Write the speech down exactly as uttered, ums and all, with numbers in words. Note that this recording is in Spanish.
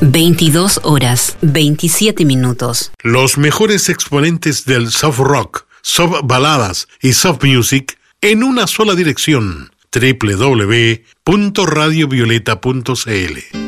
veintidós horas, veintisiete minutos. Los mejores exponentes del soft rock, soft baladas y soft music en una sola dirección. doble u doble u doble u punto radio violeta punto c l